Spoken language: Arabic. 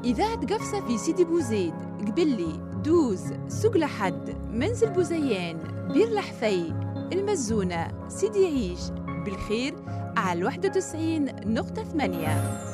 إذاعة قفصة في سيدي بوزيد، قبلي، دوز، سوق لحد، منزل بوزيان، بير لحفي، المزونة، سيدي عيش، بالخير على 91.8.